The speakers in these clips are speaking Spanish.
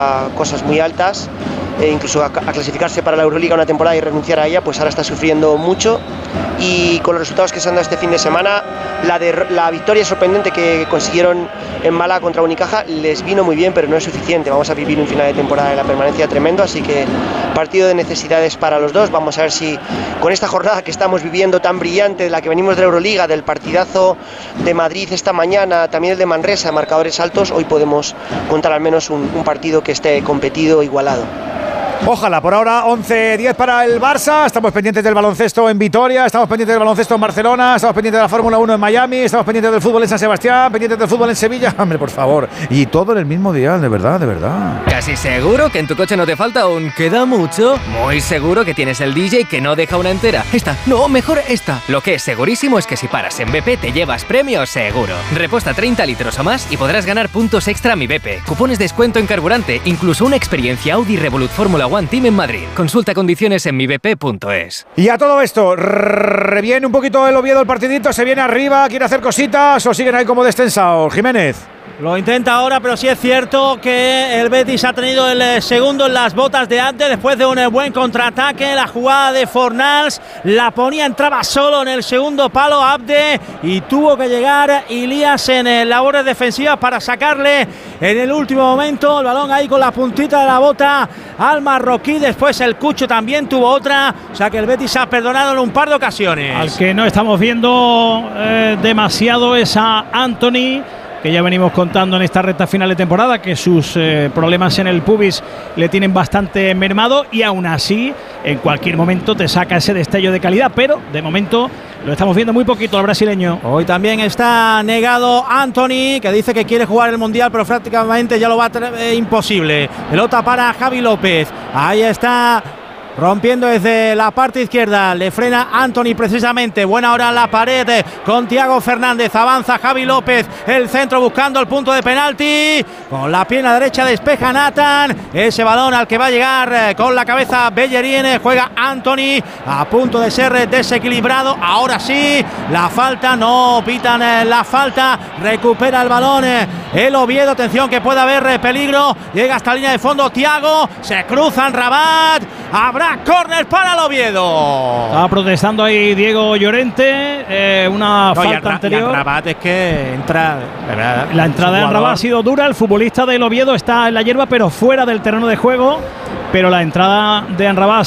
a cosas muy altas, incluso a clasificarse para la Euroliga una temporada y renunciar a ella, pues ahora está sufriendo mucho. Y con los resultados que se han dado este fin de semana, la victoria sorprendente que consiguieron en Málaga contra Unicaja les vino muy bien, pero no es suficiente. Vamos a vivir un final de temporada de la permanencia tremendo, así que partido de necesidades para los dos. Vamos a ver si con esta jornada que estamos viviendo tan brillante, de la que venimos de la Euroliga, del partidazo de Madrid esta mañana, también el de Manresa, marcadores altos, hoy podemos contar al menos un partido que esté competido, igualado. Ojalá. Por ahora 11-10 para el Barça. Estamos pendientes del baloncesto en Vitoria, estamos pendientes del baloncesto en Barcelona, estamos pendientes de la Fórmula 1 en Miami, estamos pendientes del fútbol en San Sebastián, pendientes del fútbol en Sevilla. Hombre, por favor. Y todo en el mismo día, de verdad, de verdad. ¿Casi seguro que en tu coche no te falta un queda mucho? Muy seguro que tienes el DJ que no deja una entera. Esta, no, mejor esta. Lo que es segurísimo es que si paras en BP te llevas premios seguro. Reposta 30 litros o más y podrás ganar puntos extra a Mi BP, cupones de descuento en carburante, incluso una experiencia Audi Revolut Fórmula One Team en Madrid. Consulta condiciones en mibp.es. Y a todo esto, reviene un poquito el Oviedo el partidito, se viene arriba, quiere hacer cositas o siguen ahí como descensados. Jiménez. Lo intenta ahora, pero sí es cierto que el Betis ha tenido el segundo en las botas de antes, después de un buen contraataque. La jugada de Fornals la ponía, entraba solo en el segundo palo Abde y tuvo que llegar Ilías en labores defensivas para sacarle en el último momento el balón ahí con la puntita de la bota al marroquí. Después el Cucho también tuvo otra, o sea que el Betis ha perdonado en un par de ocasiones. Al que no estamos viendo demasiado es a Anthony, que ya venimos contando en esta recta final de temporada que sus problemas en el pubis le tienen bastante mermado, y aún así en cualquier momento te saca ese destello de calidad, pero de momento lo estamos viendo muy poquito al brasileño. Hoy también está negado Anthony, que dice que quiere jugar el Mundial, pero prácticamente ya lo va a tener imposible. Pelota para Javi López, ahí está rompiendo desde la parte izquierda, le frena Anthony precisamente. Buena hora en la pared con Thiago Fernández, avanza Javi López, el centro buscando el punto de penalti, con la pierna derecha despeja Nathan, ese balón al que va a llegar con la cabeza Bellerín, juega Anthony a punto de ser desequilibrado. Ahora sí, la falta, no pitan la falta, recupera el balón el Oviedo, atención que puede haber peligro, llega hasta la línea de fondo Thiago, se cruzan Rabat, habrá córner para el Oviedo. Estaba protestando ahí Diego Llorente, una falta anterior. Y Rabat es que entra, ¿verdad? La entrada de Rabat ha sido dura, el futbolista del Oviedo está en la hierba pero fuera del terreno de juego, pero la entrada de Rabat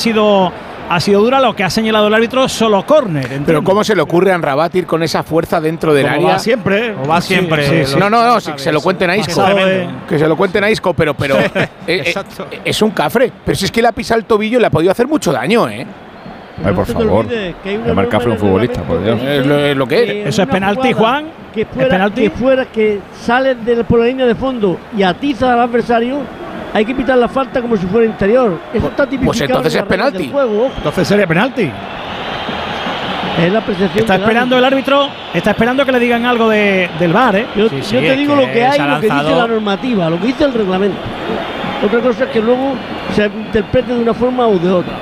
ha sido dura. Lo que ha señalado el árbitro, solo córner. Pero ¿cómo se le ocurre a Rabat ir con esa fuerza dentro del área? Va siempre. Va siempre. Sí. No, que se lo cuenten a Isco. Que se lo cuenten a Isco, pero es un cafre. Pero si es que le ha pisado el tobillo y le ha podido hacer mucho daño, ¿eh? Ay, por favor. Le marca a un futbolista, por Dios. Es lo que es. Eso es penalti, Juan. Que sale por la línea de fondo y atiza al adversario, hay que pitar la falta como si fuera interior. Eso está tipificado. Pues entonces es penalti. Entonces sería penalti. Es la percepción. Está esperando el árbitro, está esperando que le digan algo del VAR, ¿eh? Yo te digo lo que hay, lo que dice la normativa, lo que dice el reglamento. Otra cosa es que luego se interprete de una forma u de otra.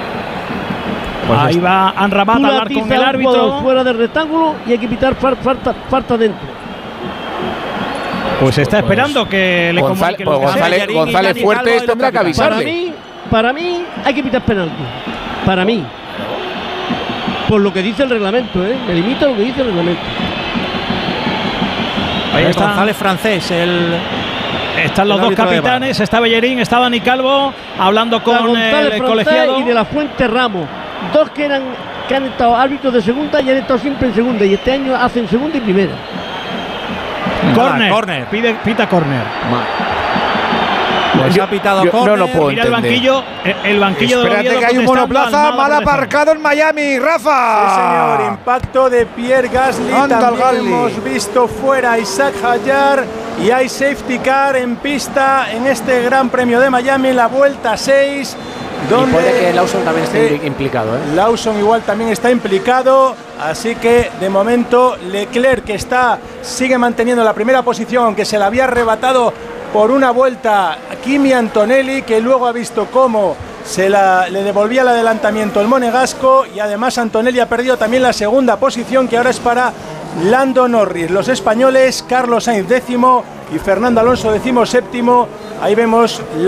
Pues ahí va Amrabat a hablar con el árbitro. Fuera del rectángulo y hay que pitar falta dentro. Pues está esperando que le comunique. González Fuertes tendrá que avisarle. Para mí hay que pitar penalti. Para mí. Por lo que dice el reglamento, me limita lo que dice el reglamento. Ahí está González francés, están los dos capitanes, está Bellerín, está Dani Calvo hablando con el colegiado. Y de la Fuente Ramos, dos que han estado árbitros de segunda y han estado siempre en segunda, y este año hacen segunda y primera. Córner. Pita córner. Pues ha pitado córner. No lo puedo Mira entender. el banquillo de Espérate que hay un monoplaza mal aparcado en Miami, Rafa. Sí, señor, impacto de Pierre Gasly. También hemos visto fuera a Isaac Hayar y hay safety car en pista en este Gran Premio de Miami, la vuelta 6. Y puede que Lawson también esté implicado, ¿eh? Lawson igual también está implicado, así que de momento Leclerc, que sigue manteniendo la primera posición, aunque se la había arrebatado por una vuelta a Kimi Antonelli, que luego ha visto cómo le devolvía el adelantamiento el monegasco, y además Antonelli ha perdido también la segunda posición, que ahora es para Lando Norris. Los españoles, Carlos Sainz 10º y Fernando Alonso 17º. Ahí vemos